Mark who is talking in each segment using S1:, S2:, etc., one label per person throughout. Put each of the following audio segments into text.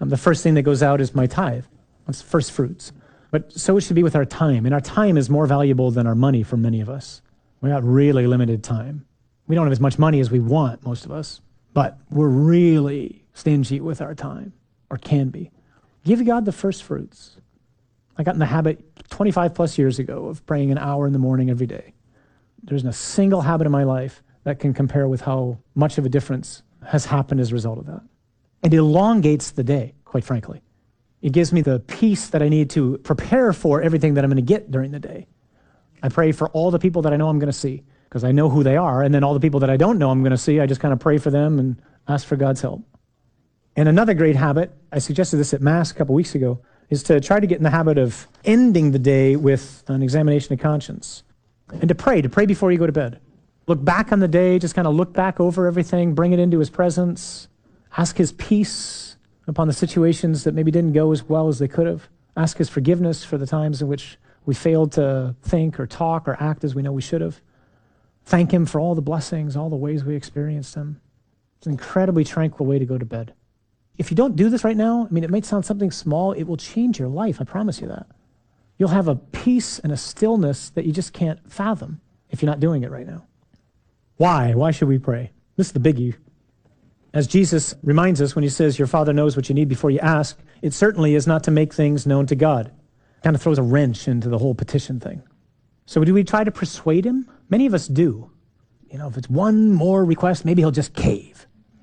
S1: The first thing that goes out is my tithe. That's first fruits. But so it should be with our time. And our time is more valuable than our money for many of us. We got really limited time. We don't have as much money as we want, most of us. But we're really stingy with our time, or can be. Give God the first fruits. I got in the habit 25 plus years ago of praying an hour in the morning every day. There isn't a single habit in my life that can compare with how much of a difference has happened as a result of that. It elongates the day, quite frankly. It gives me the peace that I need to prepare for everything that I'm going to get during the day. I pray for all the people that I know I'm going to see, because I know who they are, and then all the people that I don't know I'm going to see, I just kind of pray for them and ask for God's help. And another great habit, I suggested this at Mass a couple weeks ago, is to try to get in the habit of ending the day with an examination of conscience. And to pray before you go to bed. Look back on the day, just kind of look back over everything, bring it into His presence, ask His peace upon the situations that maybe didn't go as well as they could have. Ask His forgiveness for the times in which we failed to think or talk or act as we know we should have. Thank Him for all the blessings, all the ways we experienced Him. It's an incredibly tranquil way to go to bed. If you don't do this right now, it might sound something small, it will change your life, I promise you that. You'll have a peace and a stillness that you just can't fathom if you're not doing it right now. Why? Why should we pray? This is the biggie. As Jesus reminds us when He says, your Father knows what you need before you ask, it certainly is not to make things known to God. Kind of throws a wrench into the whole petition thing. So do we try to persuade Him? Many of us do. If it's one more request, maybe He'll just cave.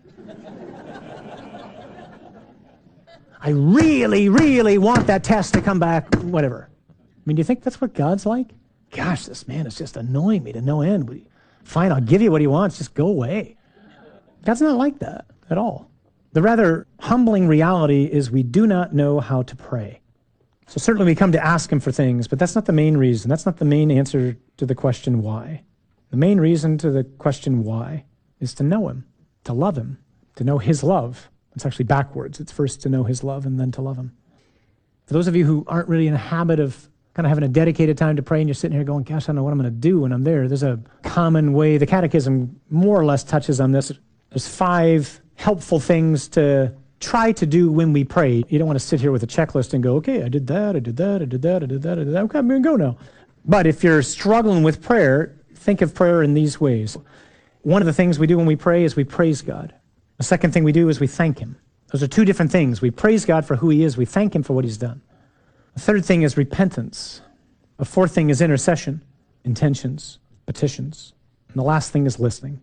S1: I really, really want that test to come back, whatever. Do you think that's what God's like? Gosh, this man is just annoying me to no end. Fine, I'll give you what he wants, just go away. God's not like that at all. The rather humbling reality is we do not know how to pray. So certainly we come to ask Him for things, but that's not the main reason. That's not the main answer to the question why. The main reason to the question why is to know Him, to love Him, to know His love. It's actually backwards. It's first to know His love and then to love Him. For those of you who aren't really in a habit of kind of having a dedicated time to pray and you're sitting here going, gosh, I don't know what I'm going to do when I'm there. There's a common way. The Catechism more or less touches on this. There's 5 helpful things to try to do when we pray. You don't want to sit here with a checklist and go, okay, I did that, I did that, I did that, I did that, I did that. Okay, I'm going to go now. But if you're struggling with prayer, think of prayer in these ways. One of the things we do when we pray is we praise God. The second thing we do is we thank Him. Those are 2 different things. We praise God for who He is. We thank Him for what He's done. The third thing is repentance. The fourth thing is intercession, intentions, petitions. And the last thing is listening.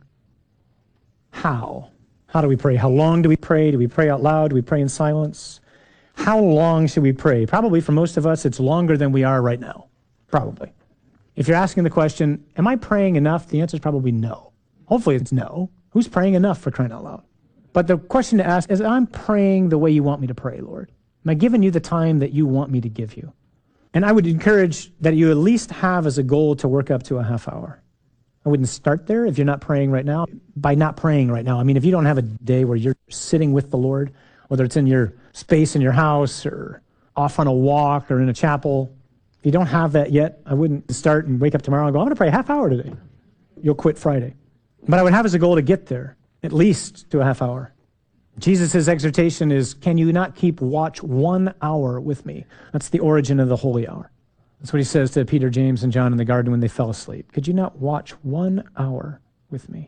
S1: How? How do we pray? How long do we pray? Do we pray out loud? Do we pray in silence? How long should we pray? Probably for most of us, it's longer than we are right now. Probably. If you're asking the question, am I praying enough? The answer is probably no. Hopefully it's no. Who's praying enough for crying out loud? But the question to ask is, I'm praying the way you want me to pray, Lord. Am I giving you the time that you want me to give you? And I would encourage that you at least have as a goal to work up to a half hour. I wouldn't start there if you're not praying right now. By not praying right now, if you don't have a day where you're sitting with the Lord, whether it's in your space in your house or off on a walk or in a chapel, if you don't have that yet, I wouldn't start and wake up tomorrow and go, I'm going to pray a half hour today. You'll quit Friday. But I would have as a goal to get there, at least to a half hour. Jesus' exhortation is, can you not keep watch 1 hour with me? That's the origin of the holy hour. That's what He says to Peter, James, and John in the garden when they fell asleep. Could you not watch 1 hour with me?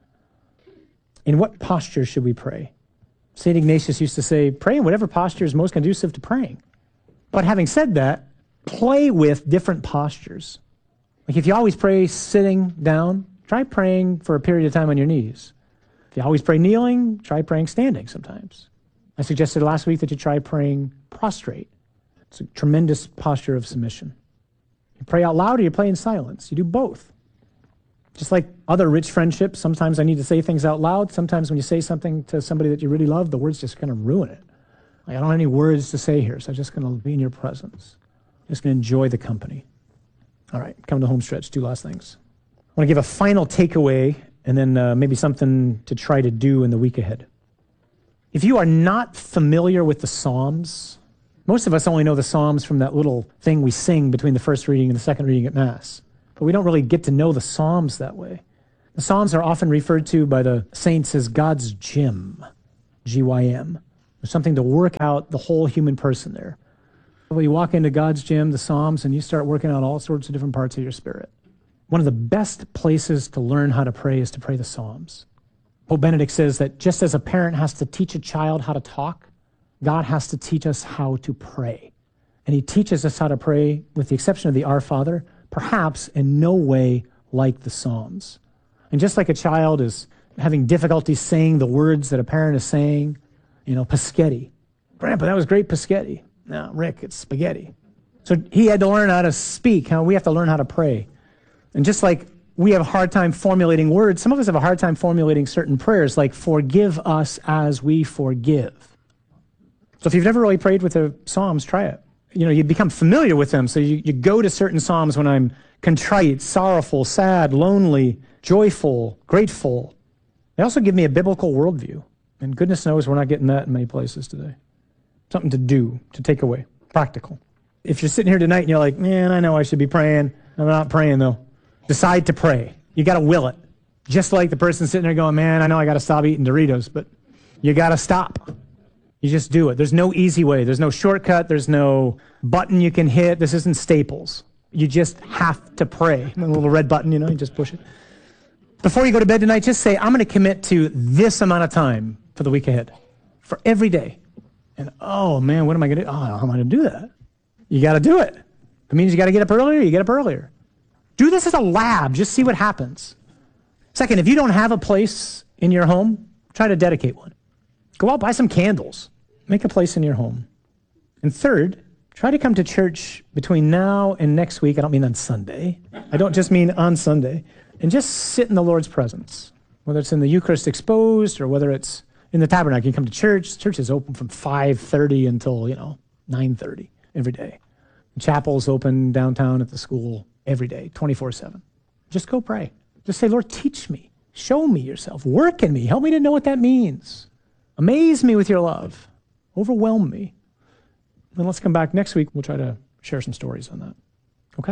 S1: In what posture should we pray? St. Ignatius used to say, pray in whatever posture is most conducive to praying. But having said that, play with different postures. Like if you always pray sitting down, try praying for a period of time on your knees. If you always pray kneeling, try praying standing sometimes. I suggested last week that you try praying prostrate. It's a tremendous posture of submission. You pray out loud or you pray in silence. You do both. Just like other rich friendships, sometimes I need to say things out loud. Sometimes when you say something to somebody that you really love, the words just kind of ruin it. Like, I don't have any words to say here, so I'm just going to be in your presence. I'm just going to enjoy the company. All right, come to the home stretch. 2 last things. I want to give a final takeaway and then maybe something to try to do in the week ahead. If you are not familiar with the Psalms, most of us only know the Psalms from that little thing we sing between the first reading and the second reading at Mass. But we don't really get to know the Psalms that way. The Psalms are often referred to by the saints as God's gym, G-Y-M. There's something to work out the whole human person there. Well, you walk into God's gym, the Psalms, and you start working out all sorts of different parts of your spirit. One of the best places to learn how to pray is to pray the Psalms. Pope Benedict says that just as a parent has to teach a child how to talk, God has to teach us how to pray. And he teaches us how to pray, with the exception of the Our Father, perhaps in no way like the Psalms. And just like a child is having difficulty saying the words that a parent is saying, Paschetti. Grandpa, that was great Paschetti. No, Rick, it's spaghetti. So he had to learn how to speak. We have to learn how to pray. And just like we have a hard time formulating words, some of us have a hard time formulating certain prayers, like forgive us as we forgive. So if you've never really prayed with the Psalms, try it. You become familiar with them. So you go to certain Psalms when I'm contrite, sorrowful, sad, lonely, joyful, grateful. They also give me a biblical worldview. And goodness knows we're not getting that in many places today. Something to do, to take away, practical. If you're sitting here tonight and you're like, man, I know I should be praying. I'm not praying though. Decide to pray. You got to will it. Just like the person sitting there going, man, I know I got to stop eating Doritos, but you got to stop. You just do it. There's no easy way. There's no shortcut. There's no button you can hit. This isn't Staples. You just have to pray. A little red button, you just push it. Before you go to bed tonight, just say, I'm going to commit to this amount of time for the week ahead, for every day. And, oh, man, what am I going to do? Oh, how am I going to do that? You got to do it. It means you got to get up earlier. You get up earlier. Do this as a lab. Just see what happens. Second, if you don't have a place in your home, try to dedicate one. Go out, buy some candles. Make a place in your home. And third, try to come to church between now and next week. I don't mean on Sunday. I don't just mean on Sunday. And just sit in the Lord's presence, whether it's in the Eucharist exposed or whether it's in the tabernacle. You come to church. Church is open from 5:30 until, 9:30 every day. The chapel's open downtown at the school every day, 24/7. Just go pray. Just say, Lord, teach me. Show me yourself. Work in me. Help me to know what that means. Amaze me with your love. Overwhelm me. Then let's come back next week. We'll try to share some stories on that. Okay?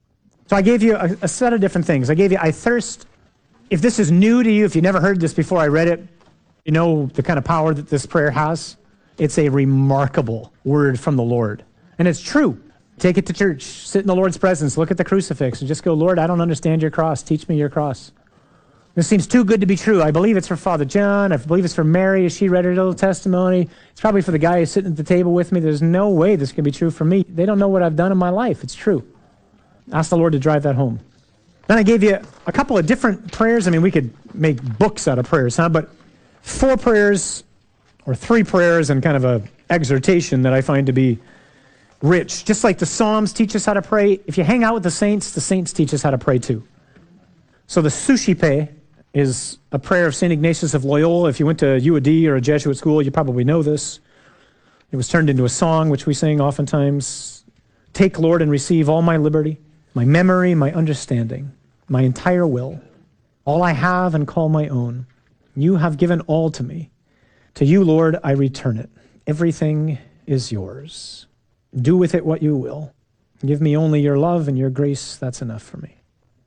S1: So I gave you a set of different things. I gave you, I thirst. If this is new to you, if you never heard this before I read it, you know the kind of power that this prayer has. It's a remarkable word from the Lord. And it's true. Take it to church. Sit in the Lord's presence. Look at the crucifix and just go, Lord, I don't understand your cross. Teach me your cross. This seems too good to be true. I believe it's for Father John. I believe it's for Mary as she read her little testimony. It's probably for the guy who's sitting at the table with me. There's no way this can be true for me. They don't know what I've done in my life. It's true. Ask the Lord to drive that home. Then I gave you a couple of different prayers. I mean, we could make books out of prayers, but 4 prayers or 3 prayers and kind of a exhortation that I find to be rich. Just like the Psalms teach us how to pray, if you hang out with the saints teach us how to pray too. So the Suscipe is a prayer of St. Ignatius of Loyola. If you went to UAD or a Jesuit school, you probably know this. It was turned into a song, which we sing oftentimes. Take, Lord, and receive all my liberty, my memory, my understanding, my entire will, all I have and call my own. You have given all to me. To you, Lord, I return it. Everything is yours. Do with it what you will. Give me only your love and your grace. That's enough for me.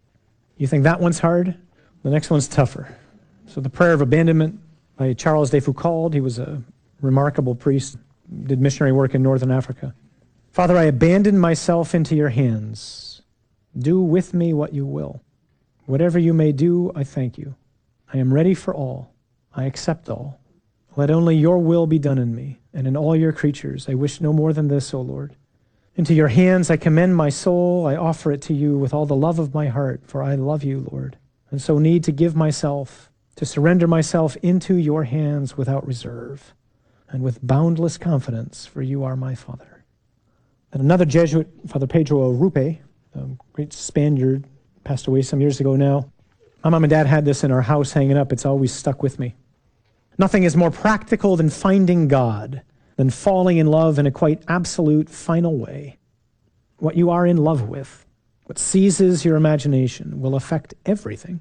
S1: You think that one's hard? The next one's tougher. So the prayer of abandonment by Charles de Foucauld. He was a remarkable priest, did missionary work in northern Africa. Father, I abandon myself into your hands. Do with me what you will. Whatever you may do, I thank you. I am ready for all. I accept all. Let only your will be done in me and in all your creatures. I wish no more than this, O Lord. Into your hands I commend my soul. I offer it to you with all the love of my heart, for I love you, Lord, and so need to give myself, to surrender myself into your hands without reserve and with boundless confidence, for you are my Father. And another Jesuit, Father Pedro Rupe, a great Spaniard, passed away some years ago now. My mom and dad had this in our house hanging up. It's always stuck with me. Nothing is more practical than finding God, than falling in love in a quite absolute final way. What you are in love with, what seizes your imagination, will affect everything.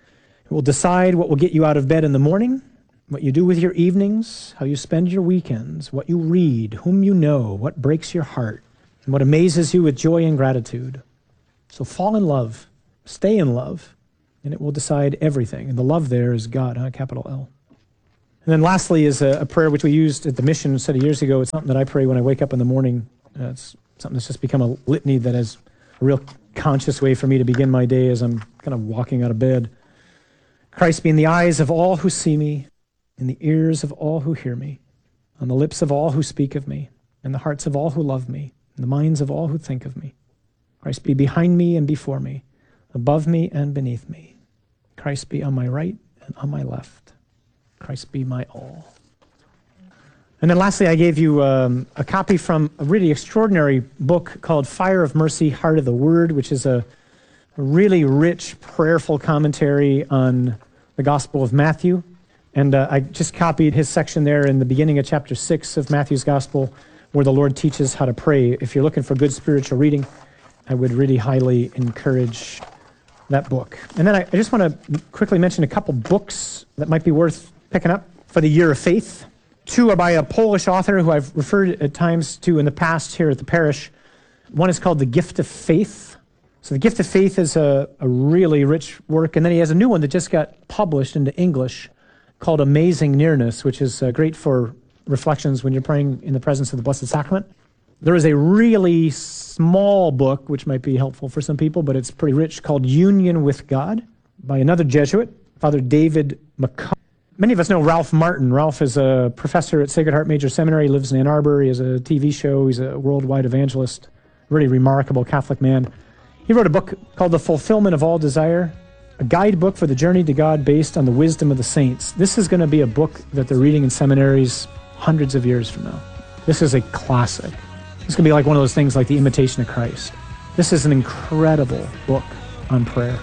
S1: It will decide what will get you out of bed in the morning, what you do with your evenings, how you spend your weekends, what you read, whom you know, what breaks your heart, and what amazes you with joy and gratitude. So fall in love, stay in love, and it will decide everything. And the love there is God, capital L. And then lastly is a prayer which we used at the mission a set of years ago. It's something that I pray when I wake up in the morning. It's something that's just become a litany that has a real conscious way for me to begin my day as I'm kind of walking out of bed. Christ be in the eyes of all who see me, in the ears of all who hear me, on the lips of all who speak of me, in the hearts of all who love me, in the minds of all who think of me. Christ be behind me and before me, above me and beneath me. Christ be on my right and on my left. Christ be my all. And then lastly, I gave you a copy from a really extraordinary book called Fire of Mercy, Heart of the Word, which is a really rich, prayerful commentary on the Gospel of Matthew. And I just copied his section there in the beginning of chapter 6 of Matthew's Gospel, where the Lord teaches how to pray. If you're looking for good spiritual reading, I would really highly encourage that book. And then I just want to quickly mention a couple books that might be worth picking up for the Year of Faith. Two are by a Polish author who I've referred at times to in the past here at the parish. One is called The Gift of Faith. So The Gift of Faith is a really rich work. And then he has a new one that just got published into English called Amazing Nearness, which is great for reflections when you're praying in the presence of the Blessed Sacrament. There is a really small book, which might be helpful for some people, but it's pretty rich, called Union with God by another Jesuit, Father David McCullough. Many of us know Ralph Martin. Ralph is a professor at Sacred Heart Major Seminary. He lives in Ann Arbor. He has a TV show. He's a worldwide evangelist, really remarkable Catholic man. He wrote a book called The Fulfillment of All Desire, a guidebook for the journey to God based on the wisdom of the saints. This is going to be a book that they're reading in seminaries hundreds of years from now. This is a classic. This could be like one of those things like The Imitation of Christ. This is an incredible book on prayer.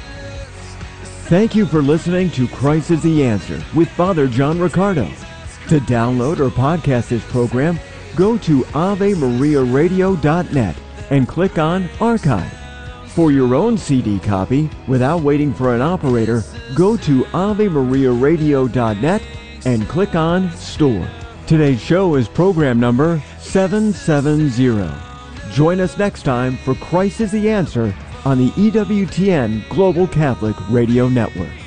S2: Thank you for listening to Christ is the Answer with Father John Riccardo. To download or podcast this program, go to AveMariaRadio.net and click on Archive. For your own CD copy, without waiting for an operator, go to AveMariaRadio.net and click on Store. Today's show is program number 770. Join us next time for Christ is the Answer on the EWTN Global Catholic Radio Network.